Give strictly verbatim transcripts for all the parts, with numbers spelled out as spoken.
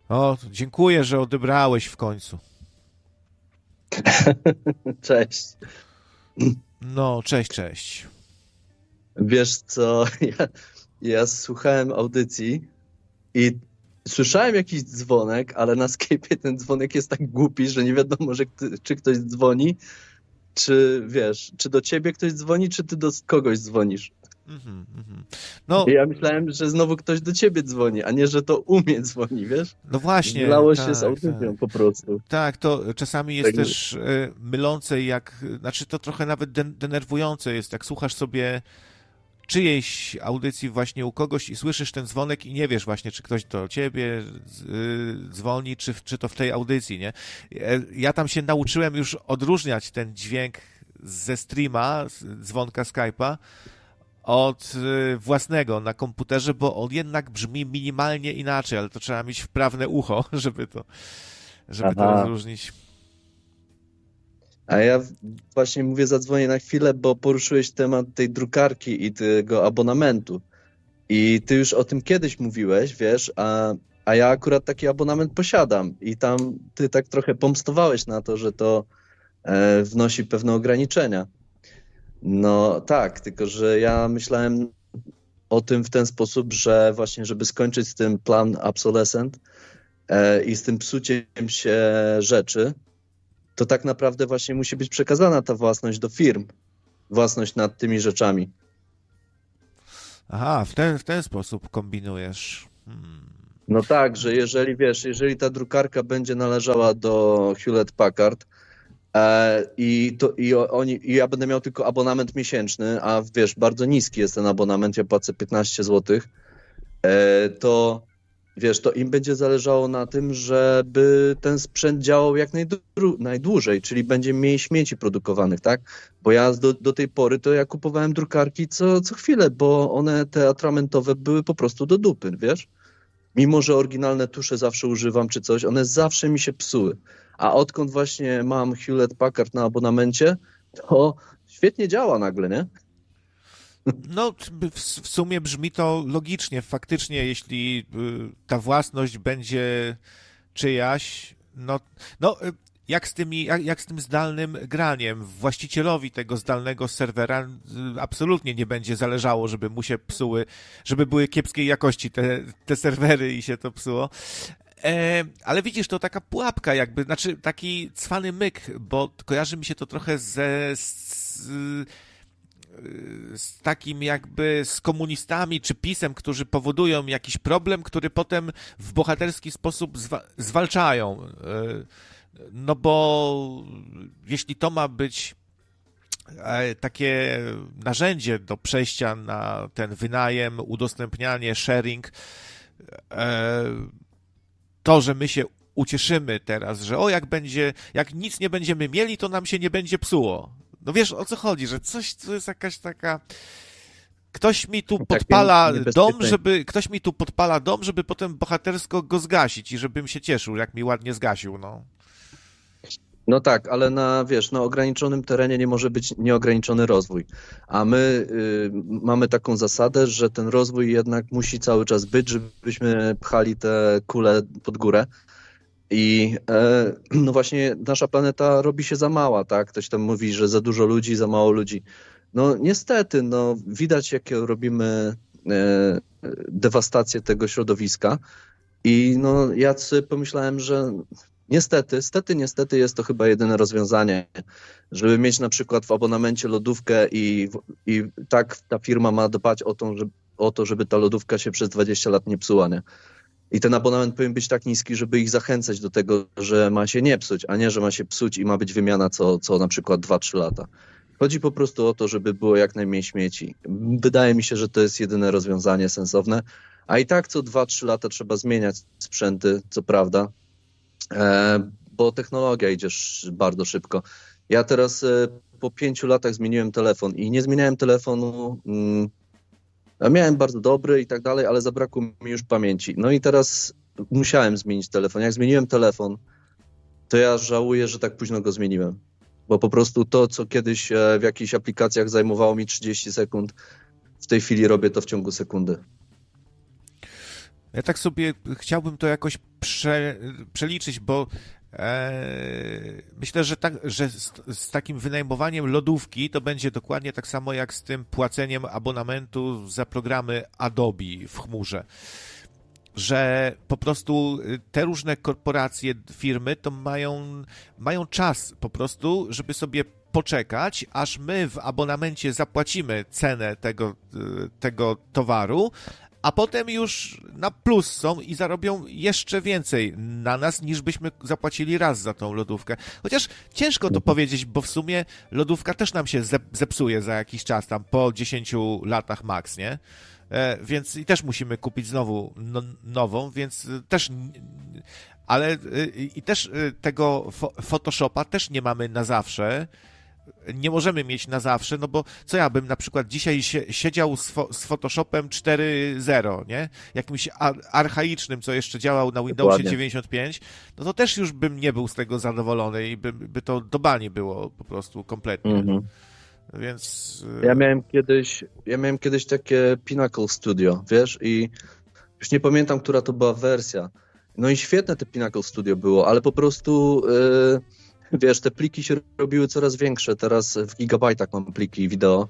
O, dziękuję, że odebrałeś w końcu. Cześć. No, cześć, cześć. Wiesz co, ja, ja słuchałem audycji i słyszałem jakiś dzwonek, ale na Skype'ie ten dzwonek jest tak głupi, że nie wiadomo, że kto, czy ktoś dzwoni, czy wiesz, czy do ciebie ktoś dzwoni, czy ty do kogoś dzwonisz. Mhm, mhm. No, I ja myślałem, że znowu ktoś do ciebie dzwoni, a nie, że to u mnie dzwoni, wiesz? no właśnie, Zlało się z tak, tak. audycją po prostu. Tak, to czasami jest Tak, też e, mylące, jak, znaczy to trochę nawet den- denerwujące jest, jak słuchasz sobie czyjejś audycji właśnie u kogoś i słyszysz ten dzwonek i nie wiesz właśnie, czy ktoś do ciebie z- y, dzwoni, czy, czy to w tej audycji, nie? E, Ja tam się nauczyłem już odróżniać ten dźwięk ze streama, z dzwonka Skype'a, od y, własnego na komputerze, bo on jednak brzmi minimalnie inaczej, ale to trzeba mieć wprawne ucho, żeby to, żeby to aha. rozróżnić. A ja właśnie mówię, zadzwonię na chwilę, bo poruszyłeś temat tej drukarki i tego abonamentu. I ty już o tym kiedyś mówiłeś, wiesz, a, a ja akurat taki abonament posiadam. I tam ty tak trochę pomstowałeś na to, że to e, wnosi pewne ograniczenia. No tak, tylko że ja myślałem o tym w ten sposób, że właśnie, żeby skończyć z tym plan obsolescent e, i z tym psuciem się rzeczy, to tak naprawdę właśnie musi być przekazana ta własność do firm. Własność nad tymi rzeczami. Aha, w ten, w ten sposób kombinujesz. Hmm. No tak, że jeżeli wiesz, jeżeli ta drukarka będzie należała do Hewlett Packard e, i, to, i, o- oni, i ja będę miał tylko abonament miesięczny, a wiesz, bardzo niski jest ten abonament, ja płacę piętnaście złotych, e, to wiesz, to im będzie zależało na tym, żeby ten sprzęt działał jak najdru- najdłużej, czyli będzie mniej śmieci produkowanych, tak? Bo ja do, do tej pory to ja kupowałem drukarki co, co chwilę, bo one te atramentowe były po prostu do dupy, wiesz? Mimo że oryginalne tusze zawsze używam czy coś, one zawsze mi się psuły. A odkąd właśnie mam Hewlett Packard na abonamencie, to świetnie działa nagle, nie? No, w, w sumie brzmi to logicznie. Faktycznie, jeśli y, ta własność będzie czyjaś, no, no y, jak z tymi, jak, jak z tym zdalnym graniem, właścicielowi tego zdalnego serwera y, absolutnie nie będzie zależało, żeby mu się psuły, żeby były kiepskiej jakości te, te serwery i się to psuło. E, ale widzisz, to taka pułapka jakby, znaczy taki cwany myk, bo kojarzy mi się to trochę ze z, z takim jakby z komunistami czy pisem, którzy powodują jakiś problem, który potem w bohaterski sposób zwa zwalczają. No bo jeśli to ma być takie narzędzie do przejścia na ten wynajem, udostępnianie, sharing, to, że my się ucieszymy teraz, że o, jak będzie, jak nic nie będziemy mieli, to nam się nie będzie psuło. No wiesz, o co chodzi, że coś, to jest jakaś taka... Ktoś mi tu Takie podpala dom, niebezpieczeństwo. żeby... Ktoś mi tu podpala dom, żeby potem bohatersko go zgasić i żebym się cieszył, jak mi ładnie zgasił, no. No tak, ale na, wiesz, na ograniczonym terenie nie może być nieograniczony rozwój. A my y, mamy taką zasadę, że ten rozwój jednak musi cały czas być, żebyśmy pchali te kule pod górę. I e, no właśnie nasza planeta robi się za mała, tak? Ktoś tam mówi, że za dużo ludzi, za mało ludzi. No niestety, no widać, jakie robimy e, dewastację tego środowiska. I no ja sobie pomyślałem, że niestety, stety, niestety jest to chyba jedyne rozwiązanie, żeby mieć na przykład w abonamencie lodówkę i, i tak ta firma ma dbać o to, żeby, o to, żeby ta lodówka się przez dwadzieścia lat nie psuła, nie? I ten abonament powinien być tak niski, żeby ich zachęcać do tego, że ma się nie psuć, a nie, że ma się psuć i ma być wymiana co, co na przykład dwa trzy lata. Chodzi po prostu o to, żeby było jak najmniej śmieci. Wydaje mi się, że to jest jedyne rozwiązanie sensowne, a i tak co dwa trzy lata trzeba zmieniać sprzęty, co prawda, e, bo technologia idzie sz- bardzo szybko. Ja teraz e, po pięciu latach zmieniłem telefon i nie zmieniałem telefonu... Mm, ja miałem bardzo dobry i tak dalej, ale zabrakło mi już pamięci. No i teraz musiałem zmienić telefon. Jak zmieniłem telefon, to ja żałuję, że tak późno go zmieniłem. Bo po prostu to, co kiedyś e, w jakichś aplikacjach zajmowało mi trzydzieści sekund, w tej chwili robię to w ciągu sekundy. Ja tak sobie chciałbym to jakoś prze, przeliczyć, bo e, myślę, że, tak, że z, z takim wynajmowaniem lodówki to będzie dokładnie tak samo jak z tym płaceniem abonamentu za programy Adobe w chmurze. Że po prostu te różne korporacje, firmy to mają, mają czas po prostu, żeby sobie poczekać, aż my w abonamencie zapłacimy cenę tego, tego towaru, a potem już na plus są i zarobią jeszcze więcej na nas, niż byśmy zapłacili raz za tą lodówkę. Chociaż ciężko to powiedzieć, bo w sumie lodówka też nam się zepsuje za jakiś czas, tam po dziesięciu latach max, nie? E, więc i też musimy kupić znowu no, nową, więc też, ale i też tego Photoshopa też nie mamy na zawsze. Nie możemy mieć na zawsze, no bo co ja bym na przykład dzisiaj siedział z, fo- z Photoshopem cztery zero, nie? Jakimś ar- archaicznym, co jeszcze działał na Windowsie Dokładnie. dziewięćdziesiąt pięć, no to też już bym nie był z tego zadowolony i by, by to do bani było po prostu kompletnie. Mhm. Więc... Ja miałem kiedyś, ja miałem kiedyś takie Pinnacle Studio, wiesz, i już nie pamiętam, która to była wersja. No i świetne te Pinnacle Studio było, ale po prostu... Yy... Wiesz, te pliki się robiły coraz większe. Teraz w gigabajtach mam pliki wideo,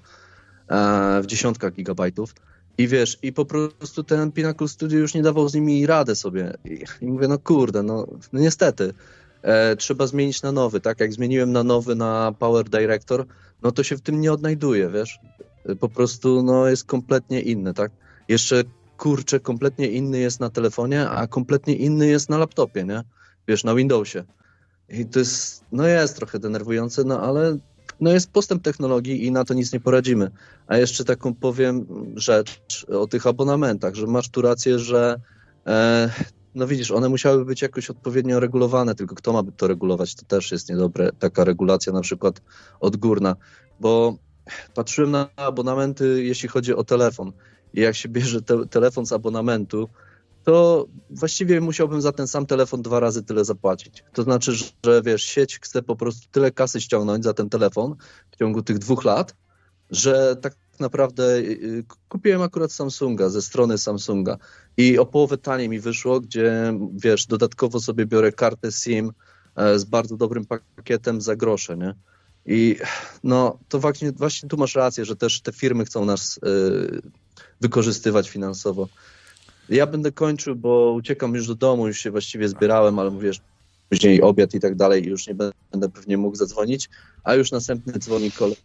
e, w dziesiątkach gigabajtów. I wiesz, i po prostu ten Pinnacle Studio już nie dawał z nimi rady sobie. I, i mówię, no kurde, no, no niestety. E, trzeba zmienić na nowy, tak? Jak zmieniłem na nowy, na Power Director, no to się w tym nie odnajduje, wiesz. Po prostu, no, jest kompletnie inny, tak? Jeszcze, kurczę, kompletnie inny jest na telefonie, a kompletnie inny jest na laptopie, nie? Wiesz, na Windowsie. I to jest, no jest trochę denerwujące, no ale no jest postęp technologii i na to nic nie poradzimy. A jeszcze taką powiem rzecz o tych abonamentach, że masz tu rację, że e, no widzisz, one musiały być jakoś odpowiednio regulowane, tylko kto ma to regulować, to też jest niedobre, taka regulacja na przykład odgórna, bo patrzyłem na abonamenty, jeśli chodzi o telefon i jak się bierze te, telefon z abonamentu, to właściwie musiałbym za ten sam telefon dwa razy tyle zapłacić. To znaczy, że wiesz, sieć chce po prostu tyle kasy ściągnąć za ten telefon w ciągu tych dwóch lat, że tak naprawdę yy, kupiłem akurat Samsunga, ze strony Samsunga i o połowę taniej mi wyszło, gdzie wiesz, dodatkowo sobie biorę kartę SIM e, z bardzo dobrym pakietem za grosze, nie? I no, to właśnie, właśnie tu masz rację, że też te firmy chcą nas yy, wykorzystywać finansowo. Ja będę kończył, bo uciekam już do domu, już się właściwie zbierałem, ale mówię, że później obiad i tak dalej i już nie będę pewnie mógł zadzwonić, a już następny dzwoni kolega.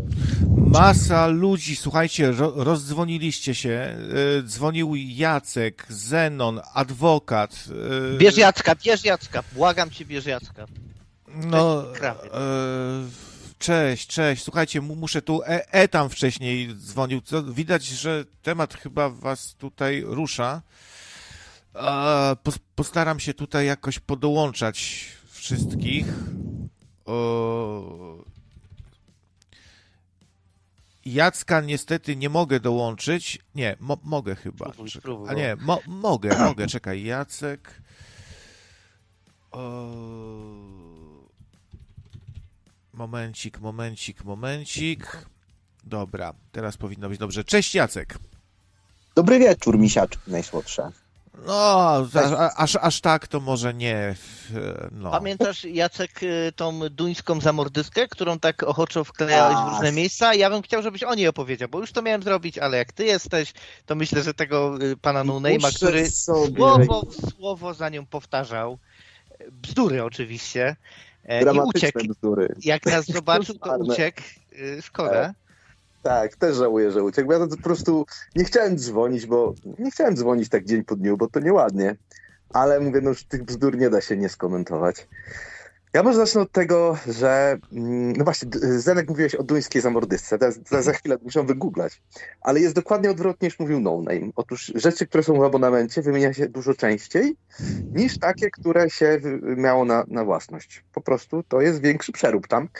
Masa ludzi, słuchajcie, ro, rozdzwoniliście się, yy, dzwonił Jacek, Zenon, adwokat. Yy, Bierz Jacka, bierz Jacka, błagam cię, bierz Jacka. No, yy, cześć, cześć, słuchajcie, muszę tu, e, e tam wcześniej dzwonił, co, widać, że temat chyba was tutaj rusza. E, postaram się tutaj jakoś podołączać wszystkich. O... Jacka niestety nie mogę dołączyć. Nie, mo mogę chyba. Spróbuj, spróbuj, A nie, mo mogę, mogę, czekaj, Jacek. O... Momencik, momencik, momencik. Dobra, teraz powinno być dobrze. Cześć, Jacek. Dobry wieczór, misiaczku najsłodsze. No, a, aż, aż tak to może nie. No. Pamiętasz, Jacek, tą duńską zamordyskę, którą tak ochoczo wklejałeś w różne miejsca? Ja bym chciał, żebyś o niej opowiedział, bo już to miałem zrobić, ale jak ty jesteś, to myślę, że tego pana No-Name'a, który sobie... słowo w słowo za nią powtarzał, bzdury oczywiście, i uciekł. Bzdury. Jak nas zobaczył, to uciekł. Szkoda. Tak, też żałuję, że uciekł. Ja to po prostu nie chciałem dzwonić, bo nie chciałem dzwonić tak dzień po dniu, bo to nieładnie. Ale mówię, no już tych bzdur nie da się nie skomentować. Ja może zacznę od tego, że no właśnie, Zenek mówiłeś o duńskiej zamordysce. Teraz, teraz za chwilę muszę wygooglać. Ale jest dokładnie odwrotnie niż mówił No-Name. Otóż rzeczy, które są w abonamencie, wymienia się dużo częściej niż takie, które się miało na, na własność. Po prostu to jest większy przerób tam.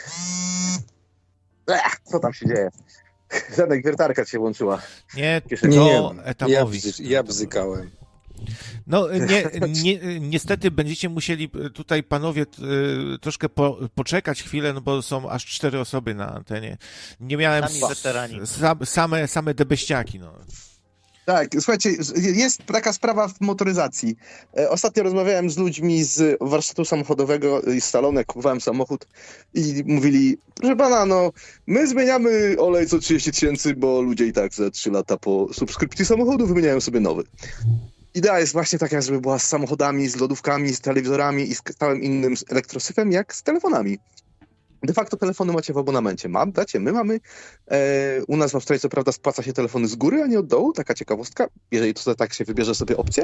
Ech, co tam się dzieje? Zenek, wiertarka ci się włączyła. Nie, Nie, to nie, etamowi. ja, bzy, ja bzykałem. No, nie, nie, niestety będziecie musieli tutaj, panowie, troszkę po, poczekać chwilę, no bo są aż cztery osoby na antenie. Nie miałem Sami weterani. Same, same debeściaki, no. Tak, słuchajcie, jest taka sprawa w motoryzacji. Ostatnio rozmawiałem z ludźmi z warsztatu samochodowego i z salonu, jak kupowałem samochód i mówili, proszę pana, no my zmieniamy olej co trzydzieści tysięcy, bo ludzie i tak za trzy lata po subskrypcji samochodu wymieniają sobie nowy. Idea jest właśnie taka, żeby była z samochodami, z lodówkami, z telewizorami i z całym innym elektrosyfem, jak z telefonami. De facto telefony macie w abonamencie. Mam, dacie, my mamy. E, u nas w Australii co prawda spłaca się telefony z góry, a nie od dołu. Taka ciekawostka, jeżeli to tak się wybierze sobie opcję.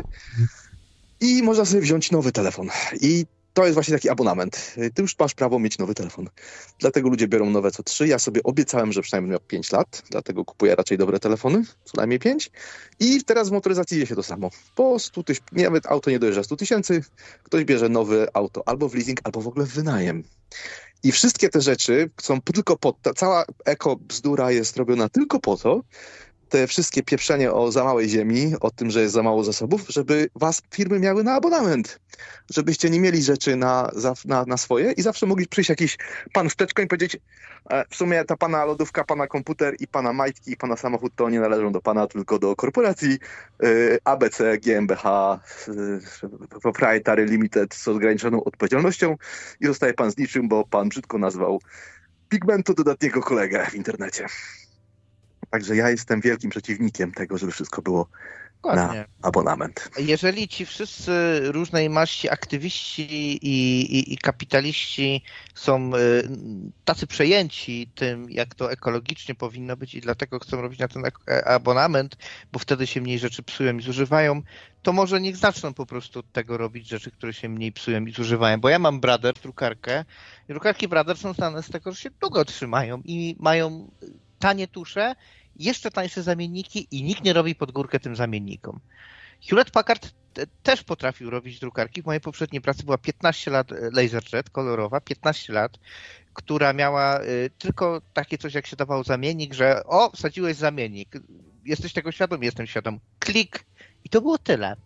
I można sobie wziąć nowy telefon. I to jest właśnie taki abonament. Ty już masz prawo mieć nowy telefon. Dlatego ludzie biorą nowe co trzy. Ja sobie obiecałem, że przynajmniej miał pięć lat, dlatego kupuję raczej dobre telefony, co najmniej pięć. I teraz w motoryzacji dzieje się to samo. Po stu tyś... nawet auto nie dojeżdża stu tysięcy, ktoś bierze nowe auto albo w leasing, albo w ogóle w wynajem. I wszystkie te rzeczy są tylko po to, cała eko-bzdura jest robiona tylko po to, te wszystkie pieprzenie o za małej ziemi, o tym, że jest za mało zasobów, żeby was firmy miały na abonament. Żebyście nie mieli rzeczy na, na, na swoje i zawsze mogli przyjść jakiś pan w teczkę i powiedzieć, e, w sumie ta pana lodówka, pana komputer i pana majtki i pana samochód to nie należą do pana, tylko do korporacji e, A B C, G M B H, e, Proprietary Limited z ograniczoną odpowiedzialnością i zostaje pan z niczym, bo pan brzydko nazwał pigmentu dodatniego kolegę w internecie. Także ja jestem wielkim przeciwnikiem tego, żeby wszystko było Dokładnie. Na abonament. Jeżeli ci wszyscy różnej maści aktywiści i, i, i kapitaliści są tacy przejęci tym, jak to ekologicznie powinno być i dlatego chcą robić na ten abonament, bo wtedy się mniej rzeczy psują i zużywają, to może niech zaczną po prostu od tego robić rzeczy, które się mniej psują i zużywają. Bo ja mam Brother, drukarkę i drukarki Brother są znane z tego, że się długo trzymają i mają tanie tusze, jeszcze tańsze zamienniki i nikt nie robi pod górkę tym zamiennikom. Hewlett Packard też potrafił robić drukarki. W mojej poprzedniej pracy była piętnaście lat LaserJet, kolorowa, piętnaście lat, która miała tylko takie coś, jak się dawał zamiennik, że o, wsadziłeś zamiennik. Jesteś tego świadom? Jestem świadom. Klik. I to było tyle.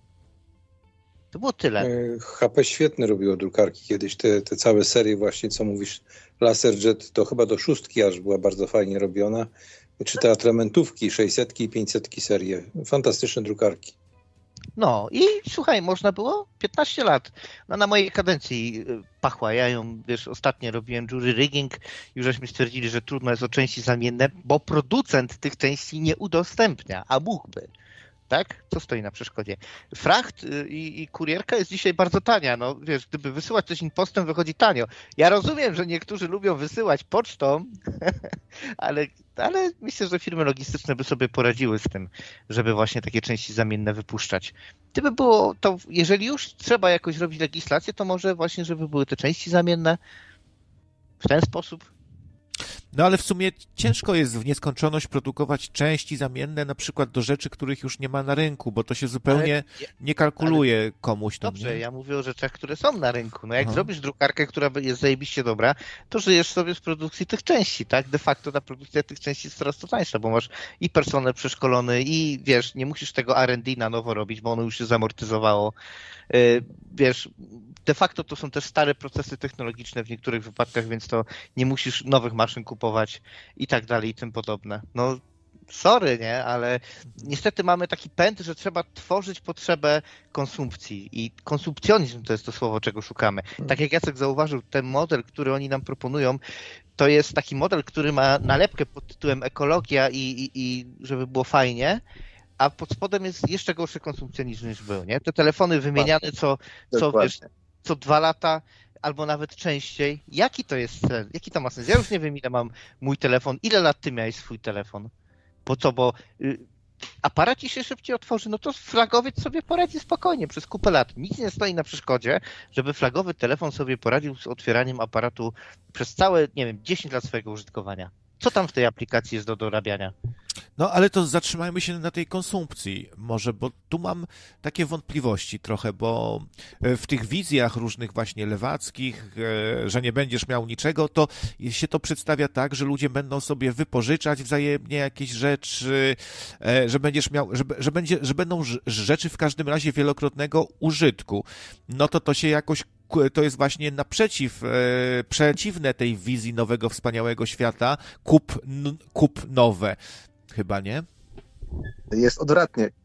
To było tyle. H P świetnie robiło drukarki kiedyś. Te, te całe serie właśnie, co mówisz, LaserJet, to chyba do szóstki aż była bardzo fajnie robiona. Czy te atramentówki, sześćsetki i pięćsetki serie. Fantastyczne drukarki. No i słuchaj, można było piętnaście lat. No na mojej kadencji pachła. Ja ją, wiesz, ostatnio robiłem jury rigging. Już żeśmy stwierdzili, że trudno jest o części zamienne, bo producent tych części nie udostępnia, a mógłby. Tak? Co stoi na przeszkodzie? Fracht i, i kurierka jest dzisiaj bardzo tania. No wiesz, gdyby wysyłać coś impostem, wychodzi tanio. Ja rozumiem, że niektórzy lubią wysyłać pocztą, ale, ale myślę, że firmy logistyczne by sobie poradziły z tym, żeby właśnie takie części zamienne wypuszczać. Gdyby było to, jeżeli już trzeba jakoś robić legislację, to może właśnie, żeby były te części zamienne w ten sposób. No ale w sumie ciężko jest w nieskończoność produkować części zamienne na przykład do rzeczy, których już nie ma na rynku, bo to się zupełnie ale, nie kalkuluje ale, komuś tam. Dobrze, nie? Ja mówię o rzeczach, które są na rynku. No jak Aha. zrobisz drukarkę, która jest zajebiście dobra, to żyjesz sobie z produkcji tych części, tak? De facto ta produkcja tych części jest coraz to tańsza, bo masz i personel przeszkolony i wiesz, nie musisz tego R and D na nowo robić, bo ono już się zamortyzowało. Wiesz, de facto to są też stare procesy technologiczne w niektórych wypadkach, więc to nie musisz nowych maszyn kupować i tak dalej i tym podobne. No sorry, nie, ale niestety mamy taki pęd, że trzeba tworzyć potrzebę konsumpcji i konsumpcjonizm to jest to słowo, czego szukamy. Tak jak Jacek zauważył, ten model, który oni nam proponują, to jest taki model, który ma nalepkę pod tytułem ekologia i, i, i żeby było fajnie, a pod spodem jest jeszcze gorszy konsumpcjonizm niż był, nie? Te telefony wymieniane co, co, wiesz, co dwa lata albo nawet częściej. Jaki to jest cel? Jaki to ma sens? Ja już nie wiem, ile mam mój telefon. Ile lat ty miałeś swój telefon? Po co? Bo y, aparat ci się szybciej otworzy, no to flagowiec sobie poradzi spokojnie przez kupę lat. Nic nie stoi na przeszkodzie, żeby flagowy telefon sobie poradził z otwieraniem aparatu przez całe, nie wiem, dziesięć lat swojego użytkowania. Co tam w tej aplikacji jest do dorabiania? No, ale to zatrzymajmy się na tej konsumpcji może, bo tu mam takie wątpliwości trochę, bo w tych wizjach różnych właśnie lewackich, że nie będziesz miał niczego, to się to przedstawia tak, że ludzie będą sobie wypożyczać wzajemnie jakieś rzeczy, że będziesz miał, że, że, będzie, że będą rzeczy w każdym razie wielokrotnego użytku. No to to się jakoś to jest właśnie naprzeciw, e, przeciwne tej wizji nowego, wspaniałego świata. Kup, n, kup nowe. Chyba nie? Jest odwrotnie.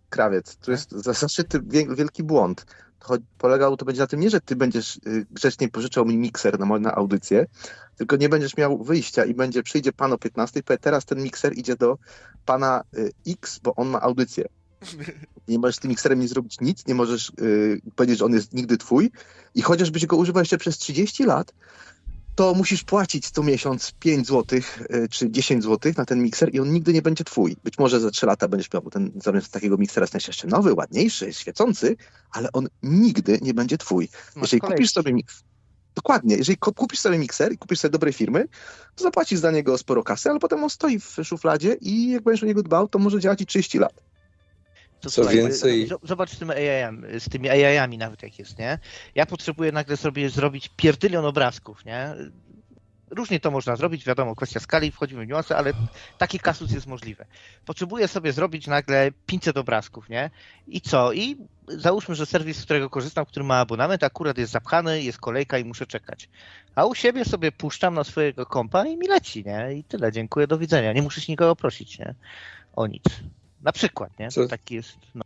Krawiec, to jest zaszyty wielki błąd. To polegało to będzie na tym nie, że ty będziesz grzecznie pożyczał mi mikser na, na audycję, tylko nie będziesz miał wyjścia i będzie, przyjdzie pan o piętnastej i powie, teraz ten mikser idzie do pana X, bo on ma audycję. Nie możesz z tym mikserem nie zrobić nic, nie możesz yy, powiedzieć, że on jest nigdy twój i chociażbyś go używał jeszcze przez trzydzieści lat, to musisz płacić co miesiąc pięć złotych yy, czy dziesięć złotych na ten mikser i on nigdy nie będzie twój. Być może za trzy lata będziesz miał ten zamiast takiego miksera jest jeszcze nowy, ładniejszy, świecący, ale on nigdy nie będzie twój. Jeżeli kupisz sobie mikser, dokładnie, jeżeli kupisz sobie mikser i kupisz sobie dobrej firmy, to zapłacisz za niego sporo kasy, ale potem on stoi w szufladzie i jak będziesz o niego dbał, to może działać i trzydzieści lat. To Co słuchaj, więcej... Zobacz z tym A I-em, z tymi A I-ami nawet jak jest, nie? Ja potrzebuję nagle sobie zrobić pierdylion obrazków, nie? Różnie to można zrobić, wiadomo, kwestia skali, wchodzimy w niuanse, ale taki kasus jest możliwy. Potrzebuję sobie zrobić nagle pięćset obrazków, nie? I co? I załóżmy, że serwis, z którego korzystam, który ma abonament, akurat jest zapchany, jest kolejka i muszę czekać. A u siebie sobie puszczam na swojego kompa i mi leci, nie? I tyle, dziękuję, do widzenia. Nie muszę się nikogo prosić, nie? O nic. Na przykład, nie? To taki jest... No.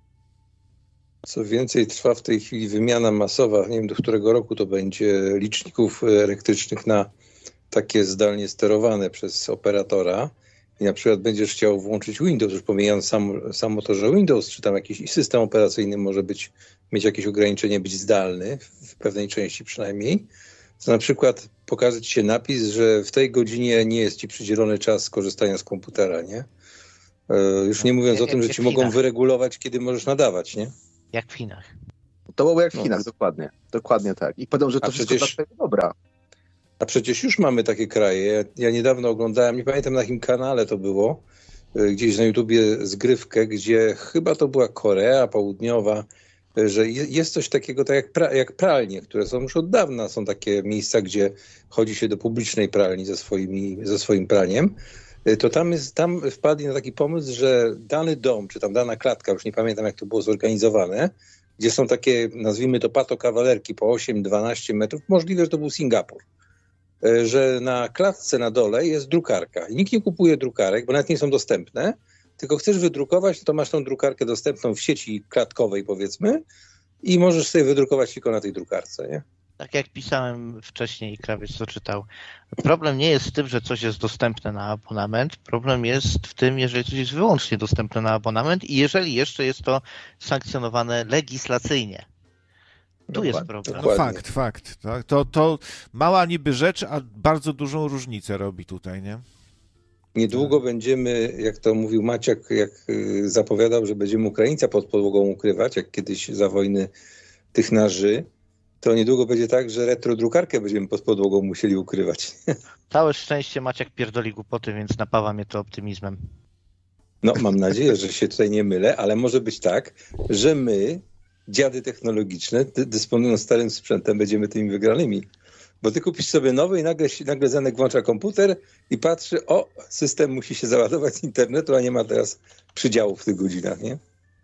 Co więcej, trwa w tej chwili wymiana masowa, nie wiem do którego roku to będzie, liczników elektrycznych na takie zdalnie sterowane przez operatora i na przykład będziesz chciał włączyć Windows, już pomijając sam, samo to, że Windows, czy tam jakiś system operacyjny może być, mieć jakieś ograniczenie, być zdalny, w pewnej części przynajmniej, to na przykład pokaże ci się napis, że w tej godzinie nie jest ci przydzielony czas korzystania z komputera, nie? Już nie mówiąc jak, o tym, że ci mogą wyregulować, kiedy możesz nadawać, nie? Jak w Chinach. To było jak w Chinach, no. dokładnie. Dokładnie tak. I powiedzą, że to a wszystko przecież, dla dobra. A przecież już mamy takie kraje. Ja niedawno oglądałem, nie pamiętam na jakim kanale to było, gdzieś na YouTubie zgrywkę, gdzie chyba to była Korea Południowa, że jest coś takiego tak jak, pra, jak pralnie, które są już od dawna. Są takie miejsca, gdzie chodzi się do publicznej pralni ze, swoimi, ze swoim praniem. To tam, jest, tam wpadli na taki pomysł, że dany dom, czy tam dana klatka, już nie pamiętam jak to było zorganizowane, gdzie są takie, nazwijmy to patokawalerki po osiem dwanaście metrów, możliwe, że to był Singapur, że na klatce na dole jest drukarka i nikt nie kupuje drukarek, bo nawet nie są dostępne, tylko chcesz wydrukować, to masz tą drukarkę dostępną w sieci klatkowej powiedzmy i możesz sobie wydrukować tylko na tej drukarce, nie? Tak jak pisałem wcześniej i Krawiec to czytał. Problem nie jest w tym, że coś jest dostępne na abonament. Problem jest w tym, jeżeli coś jest wyłącznie dostępne na abonament i jeżeli jeszcze jest to sankcjonowane legislacyjnie. Tu dokładnie, jest problem. No fakt, fakt. Tak? To, to mała niby rzecz, a bardzo dużą różnicę robi tutaj, nie? Niedługo będziemy, jak to mówił Maciek, jak zapowiadał, że będziemy Ukraińca pod podłogą ukrywać, jak kiedyś za wojny tych naży, to niedługo będzie tak, że retrodrukarkę będziemy pod podłogą musieli ukrywać. Całe szczęście Maciek pierdoli głupoty, więc napawa mnie to optymizmem. No, mam nadzieję, że się tutaj nie mylę, ale może być tak, że my, dziady technologiczne, dysponując starym sprzętem, będziemy tymi wygranymi. Bo ty kupisz sobie nowy i nagle, nagle Zenek włącza komputer i patrzy, o, system musi się załadować z internetu, a nie ma teraz przydziału w tych godzinach, nie?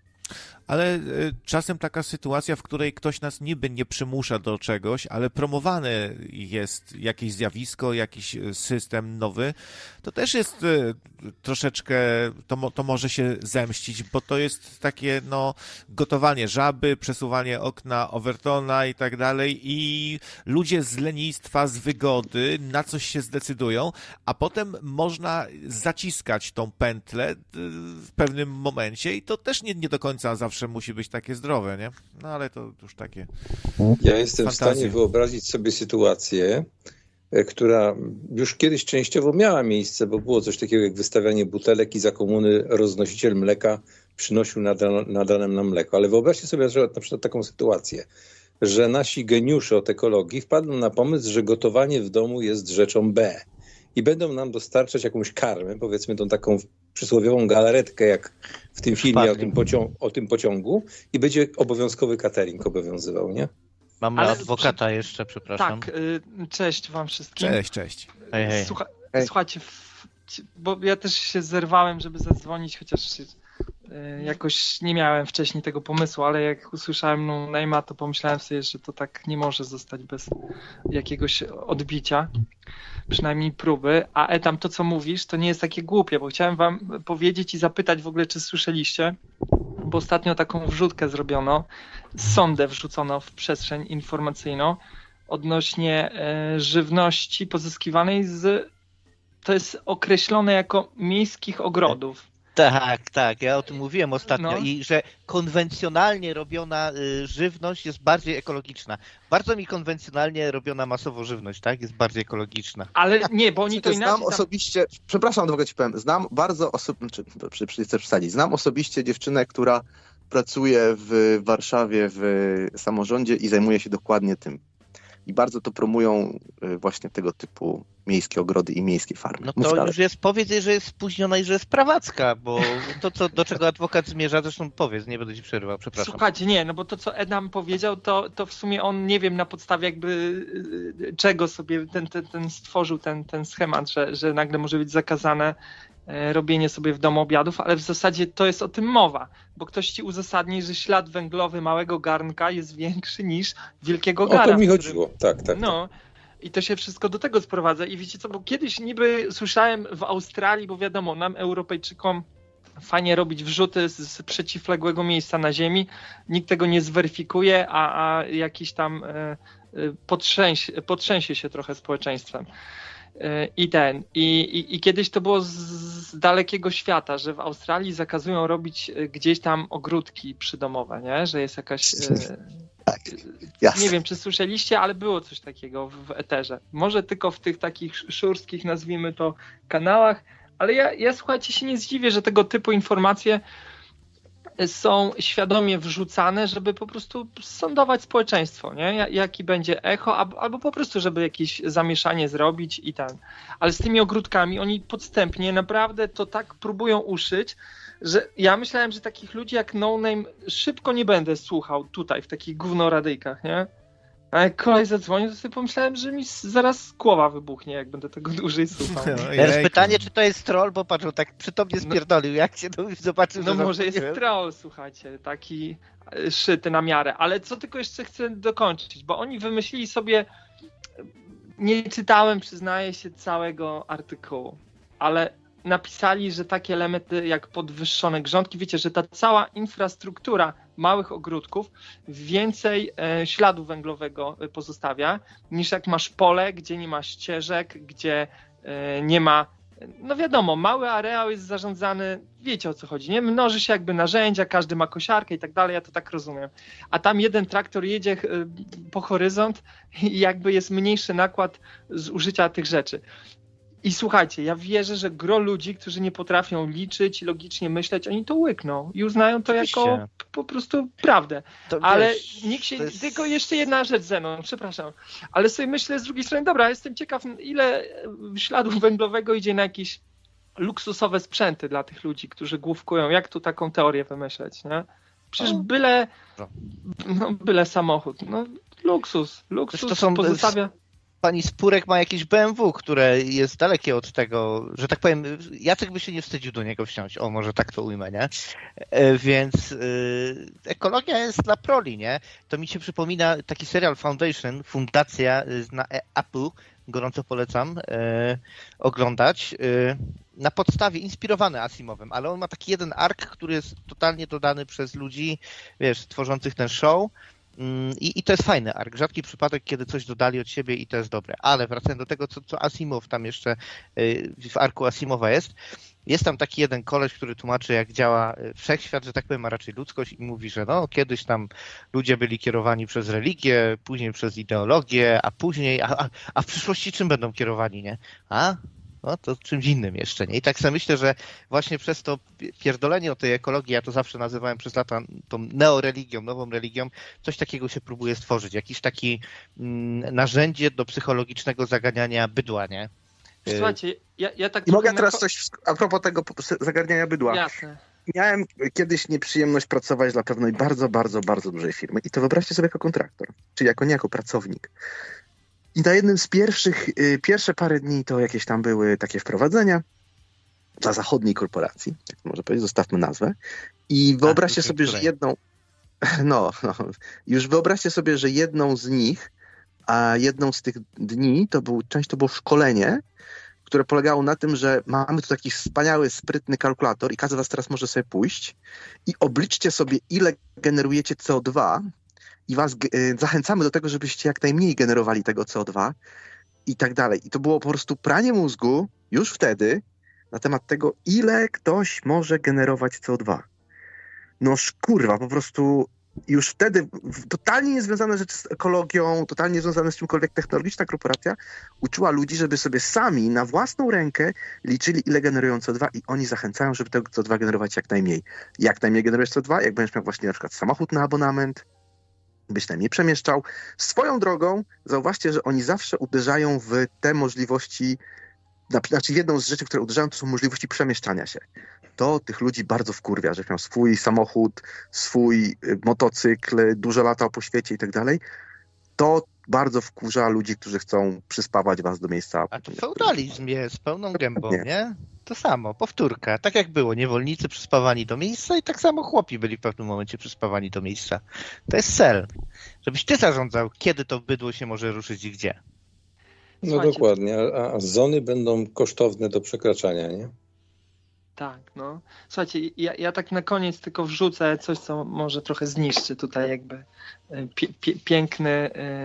Ale y, czasem taka sytuacja, w której ktoś nas niby nie przymusza do czegoś, ale promowane jest jakieś zjawisko, jakiś system nowy, to też jest y, troszeczkę, to, to może się zemścić, bo to jest takie no gotowanie żaby, przesuwanie okna Overtona i tak dalej i ludzie z lenistwa, z wygody na coś się zdecydują, a potem można zaciskać tą pętlę y, w pewnym momencie i to też nie, nie do końca zawsze musi być takie zdrowe, nie? No ale to już takie Ja jestem fantazje. w stanie wyobrazić sobie sytuację, która już kiedyś częściowo miała miejsce, bo było coś takiego jak wystawianie butelek i za komuny roznosiciel mleka przynosił nadane nam mleko. Ale wyobraźcie sobie na przykład taką sytuację, że nasi geniusze od ekologii wpadną na pomysł, że gotowanie w domu jest rzeczą B i będą nam dostarczać jakąś karmę, powiedzmy tą taką przysłowiową galaretkę, jak w tym filmie o tym, pocią- o tym pociągu i będzie obowiązkowy catering obowiązywał, nie? Mamy Ale adwokata przy... jeszcze, przepraszam. Tak, y, cześć wam wszystkim. Cześć, cześć. Hej, hej. Słucha- hej. Słuchajcie, w... bo ja też się zerwałem, żeby zadzwonić, chociaż y, jakoś nie miałem wcześniej tego pomysłu, ale jak usłyszałem no name'a, to pomyślałem sobie, że to tak nie może zostać bez jakiegoś odbicia. Przynajmniej próby, a Etam, to co mówisz, to nie jest takie głupie, bo chciałem wam powiedzieć i zapytać w ogóle, czy słyszeliście, bo ostatnio taką wrzutkę zrobiono, sondę wrzucono w przestrzeń informacyjną odnośnie e, żywności pozyskiwanej z, to jest określone jako miejskich ogrodów. Tak, tak, ja o tym mówiłem ostatnio No. i że konwencjonalnie robiona y, żywność jest bardziej ekologiczna. Bardzo mi konwencjonalnie robiona masowo żywność, tak, jest bardziej ekologiczna. Ale nie, bo oni to Znam inaczej... Tam... osobiście, przepraszam, w ogóle ci powiem, znam bardzo osobiście, czy, czy chcę przesadzić, znam osobiście dziewczynę, która pracuje w Warszawie w samorządzie i zajmuje się dokładnie tym. I bardzo to promują właśnie tego typu miejskie ogrody i miejskie farmy. No Mów to dalej. już jest, powiedz jej, że jest spóźniona i że jest prawacka, bo to, co, do czego adwokat zmierza, zresztą powiedz, nie będę ci przerywał, przepraszam. Słuchajcie, nie, no bo to, co Edam powiedział, to, to w sumie on, nie wiem na podstawie jakby czego sobie ten, ten, ten stworzył ten, ten schemat, że, że nagle może być zakazane robienie sobie w domu obiadów, ale w zasadzie to jest o tym mowa, bo ktoś ci uzasadni, że ślad węglowy małego garnka jest większy niż wielkiego gara. O to mi w którym- chodziło, tak, tak. No i to się wszystko do tego sprowadza i wiecie co, bo kiedyś niby słyszałem w Australii, bo wiadomo, nam Europejczykom fajnie robić wrzuty z, z przeciwległego miejsca na ziemi, nikt tego nie zweryfikuje, a, a jakiś tam e, e, potrzęsie, potrzęsie się trochę społeczeństwem. I ten, i, i, i kiedyś to było z, z dalekiego świata, że w Australii zakazują robić gdzieś tam ogródki przydomowe, nie? Że jest jakaś... Tak, e, jasne. nie wiem, czy słyszeliście, ale było coś takiego w, w eterze. Może tylko w tych takich szurskich, nazwijmy to, kanałach, ale ja, ja słuchajcie, się nie zdziwię, że tego typu informacje są świadomie wrzucane, żeby po prostu sondować społeczeństwo, nie? Jaki będzie echo, albo po prostu, żeby jakieś zamieszanie zrobić i ten. Ale z tymi ogródkami oni podstępnie naprawdę to tak próbują uszyć, że ja myślałem, że takich ludzi jak No Name szybko nie będę słuchał tutaj w takich gównoradyjkach, nie? A jak kolej zadzwonił, to sobie pomyślałem, że mi zaraz głowa wybuchnie, jak będę tego dłużej słuchał. Teraz pytanie, czy to jest troll, bo patrz, on tak przytomnie spierdolił, jak się to już zobaczył. No że może jest zapomniałem. troll, słuchajcie, taki szyty na miarę, ale co tylko jeszcze chcę dokończyć, bo oni wymyślili sobie, nie czytałem, przyznaję się, całego artykułu, ale napisali, że takie elementy jak podwyższone grządki, wiecie, że ta cała infrastruktura małych ogródków więcej e, śladu węglowego pozostawia, niż jak masz pole, gdzie nie ma ścieżek, gdzie e, nie ma, no wiadomo, mały areał jest zarządzany, wiecie o co chodzi, nie? Mnoży się jakby narzędzia, każdy ma kosiarkę i tak dalej, ja to tak rozumiem. A tam jeden traktor jedzie e, po horyzont i jakby jest mniejszy nakład zużycia tych rzeczy. I słuchajcie, ja wierzę, że gro ludzi, którzy nie potrafią liczyć, logicznie myśleć, oni to łykną i uznają to Oczywiście. jako po prostu prawdę. To Ale wiesz, nikt się... to jest- Tylko jeszcze jedna rzecz, Zenon, przepraszam. Ale sobie myślę z drugiej strony, dobra, jestem ciekaw, ile śladu węglowego idzie na jakieś luksusowe sprzęty dla tych ludzi, którzy główkują. Jak tu taką teorię wymyśleć, nie? Przecież byle... No, byle samochód. No, luksus. Luksus to są- pozostawia... Pani Spurek ma jakieś B M W, które jest dalekie od tego, że tak powiem, Jacek by się nie wstydził do niego wsiąść, o może tak to ujmę, nie? E, Więc y, ekologia jest dla proli, nie? To mi się przypomina taki serial Foundation, Fundacja y, na Apple, gorąco polecam e, oglądać, e, na podstawie, inspirowany Asimovem, ale on ma taki jeden ark, który jest totalnie dodany przez ludzi, wiesz, tworzących ten show. I, I to jest fajny ark. Rzadki przypadek, kiedy coś dodali od siebie i to jest dobre. Ale wracając do tego, co, co Asimov tam jeszcze w arku Asimowa jest, jest tam taki jeden koleś, który tłumaczy, jak działa wszechświat, że tak powiem, a raczej ludzkość i mówi, że no kiedyś tam ludzie byli kierowani przez religię, później przez ideologię, a później, a, a, a w przyszłości czym będą kierowani, nie? A? No to czymś innym jeszcze, nie? I tak sobie myślę, że właśnie przez to pierdolenie o tej ekologii, ja to zawsze nazywałem przez lata tą neoreligią, nową religią, coś takiego się próbuje stworzyć. Jakiś taki mm, narzędzie do psychologicznego zaganiania bydła, nie? Słuchajcie, ja, ja tak... I mogę trochę teraz na- coś a propos tego zagarniania bydła. Jasne. Miałem kiedyś nieprzyjemność pracować dla pewnej bardzo, bardzo, bardzo dużej firmy i to wyobraźcie sobie jako kontraktor, czyli jako nie jako pracownik. I na jednym z pierwszych, y, pierwsze parę dni to jakieś tam były takie wprowadzenia dla zachodniej korporacji, jak może powiedzieć, zostawmy nazwę. I wyobraźcie to sobie, że której? jedną, no, no, już wyobraźcie sobie, że jedną z nich, a jedną z tych dni to był, część to było szkolenie, które polegało na tym, że mamy tu taki wspaniały, sprytny kalkulator i każdy z was teraz może sobie pójść i obliczcie sobie, ile generujecie C O dwa i was y, zachęcamy do tego, żebyście jak najmniej generowali tego C O dwa i tak dalej. I to było po prostu pranie mózgu już wtedy na temat tego, ile ktoś może generować C O dwa. No kurwa, po prostu już wtedy totalnie niezwiązane rzeczy z ekologią, totalnie niezwiązane z czymkolwiek technologiczna korporacja uczyła ludzi, żeby sobie sami na własną rękę liczyli, ile generują C O dwa i oni zachęcają, żeby tego C O dwa generować jak najmniej. Jak najmniej generujesz C O dwa? Jak będziesz miał właśnie na przykład samochód na abonament, byś najmniej przemieszczał. Swoją drogą zauważcie, że oni zawsze uderzają w te możliwości, znaczy jedną z rzeczy, które uderzają, to są możliwości przemieszczania się. To tych ludzi bardzo wkurwia, że miał swój samochód, swój motocykl, dużo latał po świecie i tak dalej. To bardzo wkurza ludzi, którzy chcą przyspawać was do miejsca. A to feudalizm jest pełną gębą, nie? nie? To samo, powtórka. Tak jak było, niewolnicy przyspawani do miejsca i tak samo chłopi byli w pewnym momencie przyspawani do miejsca. To jest cel. Żebyś ty zarządzał, kiedy to bydło się może ruszyć i gdzie. No Słuchajcie, dokładnie, a, a zony będą kosztowne do przekraczania, nie? Tak, no. Słuchajcie, ja, ja tak na koniec tylko wrzucę coś, co może trochę zniszczy tutaj jakby pie, pie, piękny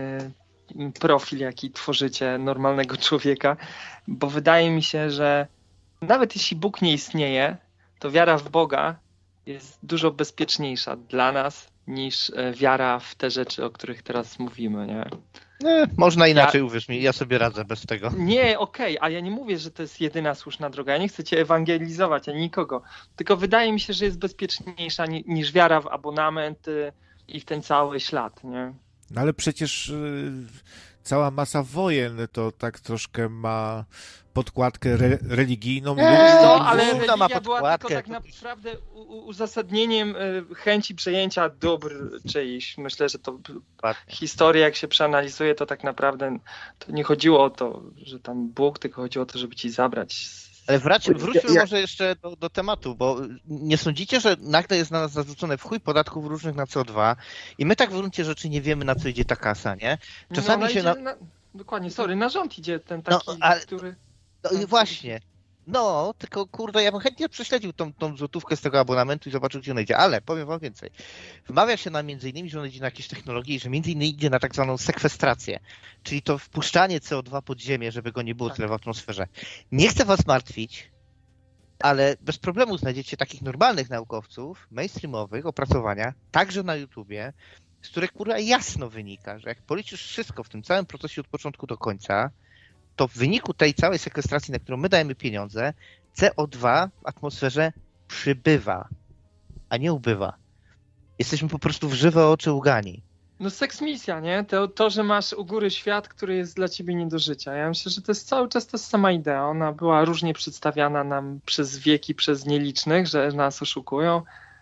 y, profil, jaki tworzycie normalnego człowieka, bo wydaje mi się, że nawet jeśli Bóg nie istnieje, to wiara w Boga jest dużo bezpieczniejsza dla nas niż wiara w te rzeczy, o których teraz mówimy, nie? Nie, można inaczej, Ja- uwierz mi, ja sobie radzę bez tego. Nie, okej, a ja nie mówię, że to jest jedyna słuszna droga. Ja nie chcę cię ewangelizować, ani nikogo. Tylko wydaje mi się, że jest bezpieczniejsza ni- niż wiara w abonament y, i w ten cały ślad, nie? No ale przecież y, cała masa wojen to tak troszkę ma podkładkę re, religijną. Eee, Ludzie- no, ale Główna ma religia była podkładkę. tylko tak naprawdę u- u- uzasadnieniem y, chęci przejęcia dóbr czyichś. Myślę, że to historia, jak się przeanalizuje, to tak naprawdę to nie chodziło o to, że tam Bóg, tylko chodziło o to, żeby ci zabrać. Ale wracz, wróćmy Ja- może jeszcze do, do tematu, bo nie sądzicie, że nagle jest na nas zarzucone w chuj podatków różnych na C O dwa i my tak w gruncie rzeczy nie wiemy, na co idzie ta kasa, nie? Czasami no, się idzie na... na... Dokładnie, sorry, na rząd idzie ten No, taki, ale- który... No i właśnie. No, tylko kurde, ja bym chętnie prześledził tą, tą złotówkę z tego abonamentu i zobaczył, gdzie ona idzie. Ale powiem wam więcej. Wmawia się nam między innymi, że ona idzie na jakieś technologie i że między innymi idzie na tak zwaną sekwestrację, czyli to wpuszczanie C O dwa pod ziemię, żeby go nie było tyle w atmosferze. Nie chcę was martwić, ale bez problemu znajdziecie takich normalnych naukowców, mainstreamowych, opracowania, także na YouTubie, z których kurwa jasno wynika, że jak policzysz wszystko w tym całym procesie od początku do końca, to w wyniku tej całej sekwestracji, na którą my dajemy pieniądze, C O dwa w atmosferze przybywa, a nie ubywa. Jesteśmy po prostu w żywe oczy ugani. No seksmisja, nie? To, to, że masz u góry świat, który jest dla ciebie nie do życia. Ja myślę, że to jest cały czas ta sama idea. Ona była różnie przedstawiana nam przez wieki, przez nielicznych, że nas oszukują.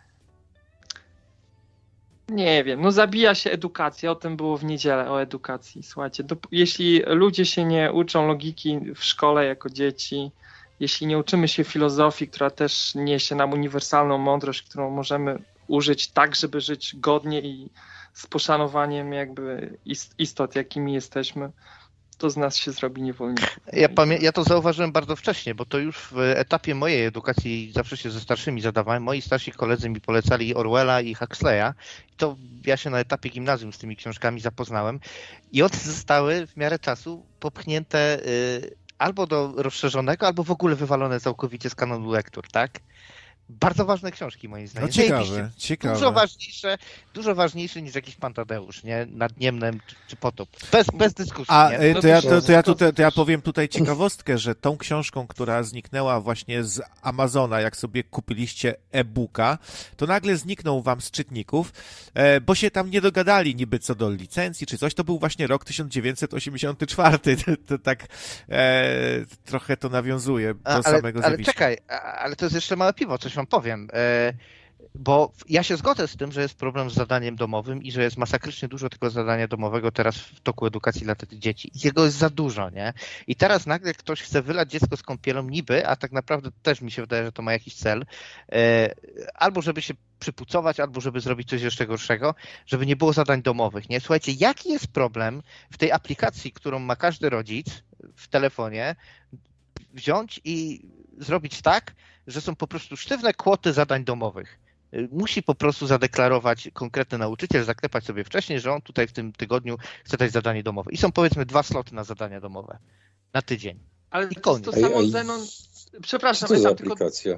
Nie wiem, no zabija się edukacja, o tym było w niedzielę, o edukacji. Słuchajcie, dop- jeśli ludzie się nie uczą logiki w szkole jako dzieci, jeśli nie uczymy się filozofii, która też niesie nam uniwersalną mądrość, którą możemy użyć tak, żeby żyć godnie i z poszanowaniem jakby ist- istot, jakimi jesteśmy, to z nas się zrobi niewolników. Ja, pamię- ja to zauważyłem bardzo wcześnie, bo to już w etapie mojej edukacji, zawsze się ze starszymi zadawałem, moi starsi koledzy mi polecali Orwella i Huxleya. I to ja się na etapie gimnazjum z tymi książkami zapoznałem i one zostały w miarę czasu popchnięte y, albo do rozszerzonego, albo w ogóle wywalone całkowicie z kanonu lektur, tak? Bardzo ważne książki moim zdaniem. No ciekawe, Zajebiście. ciekawe. Dużo ważniejsze, dużo ważniejsze niż jakiś Pan Tadeusz, nie? Nad Niemnem czy, czy Potop. Bez, bez dyskusji, A nie? e, No to ja, to to, to, ja się- tutaj, to ja powiem tutaj ciekawostkę, że tą książką, która zniknęła właśnie z Amazona, jak sobie kupiliście e-booka, to nagle zniknął wam z czytników, e, bo się tam nie dogadali niby co do licencji czy coś. To był właśnie rok tysiąc dziewięćset osiemdziesiąty czwarty. To, to tak e, trochę to nawiązuje do A, ale, samego ale zjawiska. czekaj, a, ale to jest jeszcze małe piwo, coś wam powiem. E, bo ja się zgodzę z tym, że jest problem z zadaniem domowym i że jest masakrycznie dużo tego zadania domowego teraz w toku edukacji dla tych dzieci. I jego jest za dużo, nie? I teraz nagle ktoś chce wylać dziecko z kąpielą niby, a tak naprawdę też mi się wydaje, że to ma jakiś cel. E, albo żeby się przypucować, albo żeby zrobić coś jeszcze gorszego, żeby nie było zadań domowych, nie? Słuchajcie, jaki jest problem w tej aplikacji, którą ma każdy rodzic w telefonie, wziąć i zrobić tak, że są po prostu sztywne kwoty zadań domowych. Musi po prostu zadeklarować konkretny nauczyciel, zaklepać sobie wcześniej, że on tutaj w tym tygodniu chce dać zadanie domowe. I są powiedzmy dwa sloty na zadania domowe na tydzień. Ale I to koniec. jest to samo Ej, ej, Zenon... Przepraszam, Co to ja za tam tylko... aplikacja?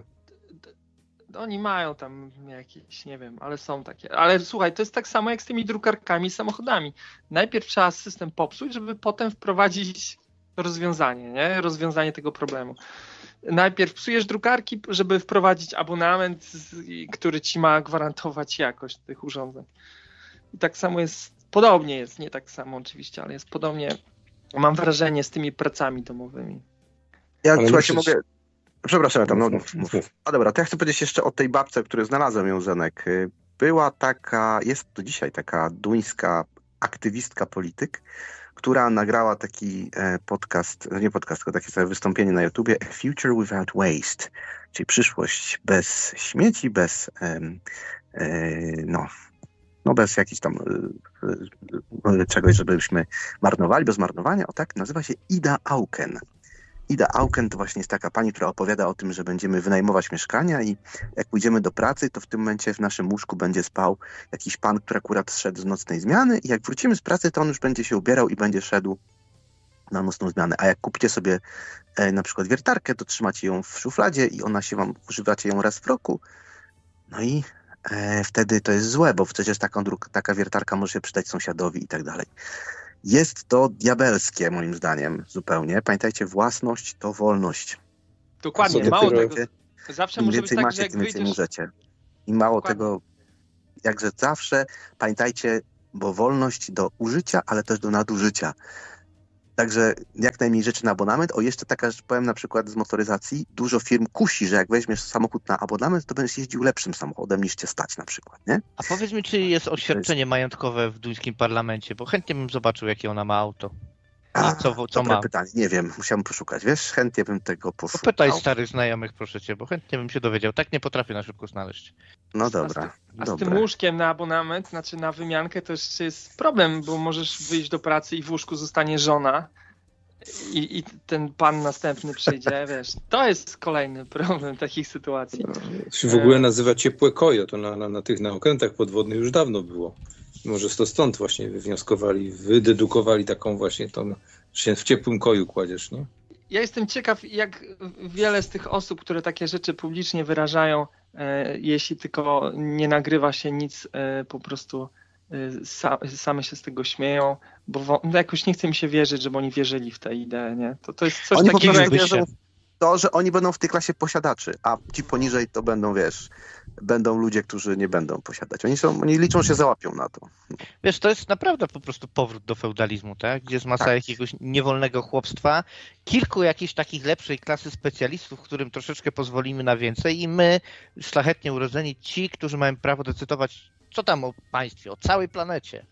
Oni mają tam jakieś, nie wiem, ale są takie. Ale słuchaj, to jest tak samo jak z tymi drukarkami i samochodami. Najpierw trzeba system popsuć, żeby potem wprowadzić rozwiązanie, nie? Rozwiązanie tego problemu. Najpierw psujesz drukarki, żeby wprowadzić abonament, który ci ma gwarantować jakość tych urządzeń. I tak samo jest, podobnie jest, nie tak samo oczywiście, ale jest podobnie, mam wrażenie, z tymi pracami domowymi. Ja, Ale słuchajcie, musisz- mogę... Przepraszam, tam, no, Mów, mów, mów. A dobra, to ja chcę powiedzieć jeszcze o tej babce, której znalazłem ją, Zenek. Była taka, jest do dzisiaj taka duńska aktywistka, polityk, która nagrała taki e, podcast, nie podcast, tylko takie sobie wystąpienie na YouTubie, A Future Without Waste, czyli przyszłość bez śmieci, bez em, e, no, no bez jakichś tam e, e, czegoś, żebyśmy marnowali, bez marnowania. O tak, nazywa się Ida Auken. Ida Auken to właśnie jest taka pani, która opowiada o tym, że będziemy wynajmować mieszkania i jak pójdziemy do pracy, to w tym momencie w naszym łóżku będzie spał jakiś pan, który akurat szedł z nocnej zmiany i jak wrócimy z pracy, to on już będzie się ubierał i będzie szedł na nocną zmianę. A jak kupicie sobie e, na przykład wiertarkę, to trzymacie ją w szufladzie i ona się wam, używacie ją raz w roku. No i e, wtedy to jest złe, bo przecież taką, taka wiertarka może się przydać sąsiadowi i tak dalej. Jest to diabelskie, moim zdaniem, zupełnie. Pamiętajcie, własność to wolność. Dokładnie, Sobie mało dopiero- tego. Zawsze Im może być więcej tak, macie, że jak tym więcej wyjdziesz... możecie. I mało Dokładnie. tego, jakże zawsze, pamiętajcie, bo wolność do użycia, ale też do nadużycia. Także jak najmniej rzeczy na abonament. O, jeszcze taka rzecz, powiem na przykład z motoryzacji, dużo firm kusi, że jak weźmiesz samochód na abonament, to będziesz jeździł lepszym samochodem niż cię stać na przykład, nie? A powiedz mi, czy jest oświadczenie majątkowe w duńskim parlamencie, bo chętnie bym zobaczył, jakie ona ma auto. A, I co, co dobre ma. pytanie, nie wiem, musiałbym poszukać, wiesz, chętnie bym tego poszukał. Popytaj starych znajomych, proszę cię, bo chętnie bym się dowiedział. Tak nie potrafię na szybko znaleźć. No dobra, A z dobra. tym łóżkiem na abonament, znaczy na wymiankę, to jeszcze jest problem, bo możesz wyjść do pracy i w łóżku zostanie żona i, i ten pan następny przyjdzie, wiesz. To jest kolejny problem takich sytuacji. To się w ogóle nazywa ciepłe koje, to na, na, na tych na okrętach podwodnych już dawno było. Może to stąd właśnie wywnioskowali, wydedukowali taką właśnie tą, że się w ciepłym koju kładziesz, nie? Ja jestem ciekaw, jak wiele z tych osób, które takie rzeczy publicznie wyrażają, e, jeśli tylko nie nagrywa się nic, e, po prostu e, sa, same się z tego śmieją, bo wo, no jakoś nie chce mi się wierzyć, żeby oni wierzyli w tę ideę, nie? To, to jest coś Oni po takiego, prostu jak... wierzą w to, że oni będą w tej klasie posiadaczy, a ci poniżej to będą, wiesz, będą ludzie, którzy nie będą posiadać. Oni są, oni liczą się, załapią na to. Wiesz, to jest naprawdę po prostu powrót do feudalizmu, tak? Gdzie jest masa Tak. jakiegoś niewolnego chłopstwa, kilku jakichś takich lepszej klasy specjalistów, którym troszeczkę pozwolimy na więcej i my, szlachetnie urodzeni, ci, którzy mają prawo decydować, co tam o państwie, o całej planecie.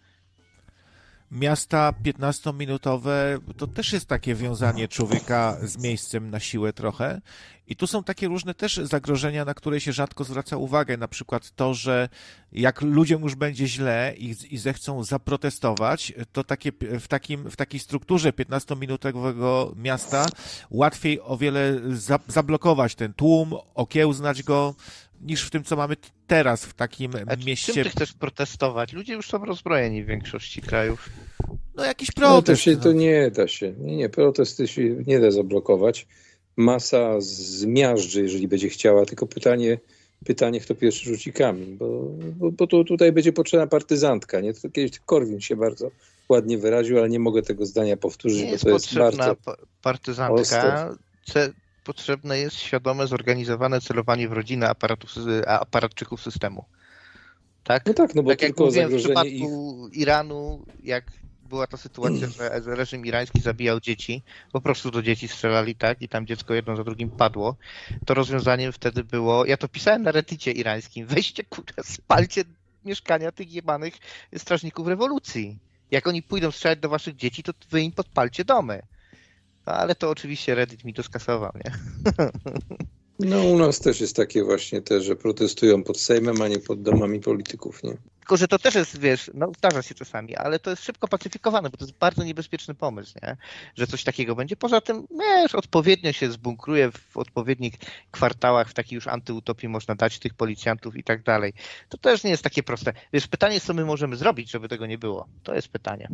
Miasta piętnastominutowe to też jest takie wiązanie człowieka z miejscem na siłę trochę. I tu są takie różne też zagrożenia, na które się rzadko zwraca uwagę. Na przykład to, że jak ludziom już będzie źle i, i zechcą zaprotestować, to takie, w, takim, w takiej strukturze piętnastominutowego miasta łatwiej o wiele za, zablokować ten tłum, okiełznać go, niż w tym, co mamy teraz w takim A mieście. czym ty chcesz protestować? Ludzie już są rozbrojeni w większości krajów. No jakiś No to protest. się to no. nie da się. Nie, nie, protesty się nie da zablokować. Masa zmiażdży, jeżeli będzie chciała, tylko pytanie, pytanie kto pierwszy rzuci kamień, bo, bo, bo tu, tutaj będzie potrzebna partyzantka. Nie? To kiedyś Korwin się bardzo ładnie wyraził, ale nie mogę tego zdania powtórzyć, Nie bo jest to jest potrzebna bardzo... pa- partyzantka. ostre. Ce- potrzebne jest świadome, zorganizowane celowanie w rodzinę aparatów, aparatczyków systemu. Tak? No tak, no bo Tak jak tylko mówiłem w zagrożenie ich... przypadku Iranu, jak była ta sytuacja, że reżim irański zabijał dzieci, po prostu do dzieci strzelali, tak, i tam dziecko jedno za drugim padło, to rozwiązaniem wtedy było, ja to pisałem na Reddicie irańskim, weźcie, kurwa, spalcie mieszkania tych jebanych strażników rewolucji. Jak oni pójdą strzelać do waszych dzieci, to wy im podpalcie domy. No, ale to oczywiście Reddit mi to skasował, nie? No u nas też jest takie właśnie te, że protestują pod Sejmem, a nie pod domami polityków, nie? Tylko, że to też jest, wiesz, no zdarza się czasami, ale to jest szybko pacyfikowane, bo to jest bardzo niebezpieczny pomysł, nie? Że coś takiego będzie. Poza tym, wiesz, odpowiednio się zbunkruje w odpowiednich kwartałach, w takiej już antyutopii można dać tych policjantów i tak dalej. To też nie jest takie proste. Wiesz, pytanie jest, co my możemy zrobić, żeby tego nie było. To jest pytanie.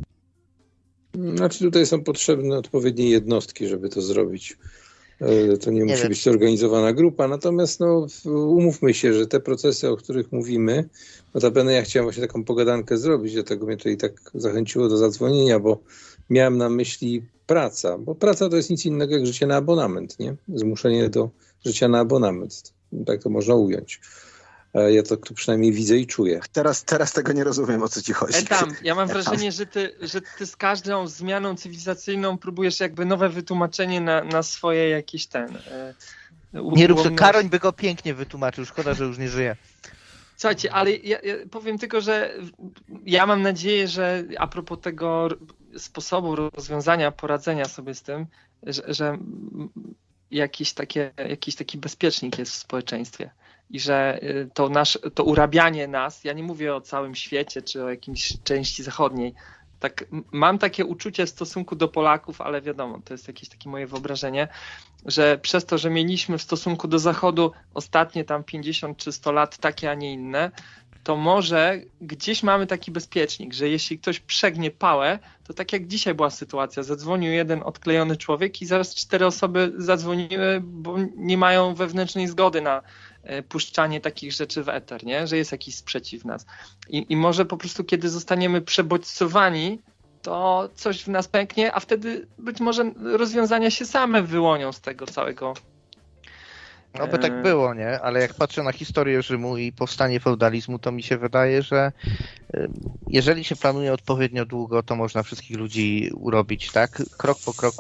Znaczy tutaj są potrzebne odpowiednie jednostki, żeby to zrobić. To nie, nie musi wiem. być zorganizowana grupa, natomiast no, umówmy się, że te procesy, o których mówimy, notabene ja chciałem właśnie taką pogadankę zrobić, dlatego mnie tutaj tak zachęciło do zadzwonienia, bo miałem na myśli praca, bo praca to jest nic innego jak życie na abonament, nie? Zmuszenie do życia na abonament, tak to można ująć. Ja to tu przynajmniej widzę i czuję. Teraz, teraz tego nie rozumiem, o co ci chodzi. Edam, ja mam wrażenie, że ty, że ty z każdą zmianą cywilizacyjną próbujesz jakby nowe wytłumaczenie na, na swoje jakieś ten... Uh, nie rób, że Karoń by go pięknie wytłumaczył, szkoda, że już nie żyje. Słuchajcie, ale ja, ja powiem tylko, że ja mam nadzieję, że a propos tego sposobu rozwiązania, poradzenia sobie z tym, że, że jakiś, takie, jakiś taki bezpiecznik jest w społeczeństwie. I że to, nasz, to urabianie nas, ja nie mówię o całym świecie, czy o jakiejś części zachodniej, tak, mam takie uczucie w stosunku do Polaków, ale wiadomo, to jest jakieś takie moje wyobrażenie, że przez to, że mieliśmy w stosunku do Zachodu ostatnie tam pięćdziesiąt czy sto lat takie, a nie inne, to może gdzieś mamy taki bezpiecznik, że jeśli ktoś przegnie pałę, to tak jak dzisiaj była sytuacja, zadzwonił jeden odklejony człowiek i zaraz cztery osoby zadzwoniły, bo nie mają wewnętrznej zgody na puszczanie takich rzeczy w eter, nie? Że jest jakiś sprzeciw nas. I, I może po prostu kiedy zostaniemy przebodźcowani, to coś w nas pęknie, a wtedy być może rozwiązania się same wyłonią z tego całego. No by tak było, nie? Ale jak patrzę na historię Rzymu i powstanie feudalizmu, to mi się wydaje, że jeżeli się planuje odpowiednio długo, to można wszystkich ludzi urobić, tak? Krok po kroku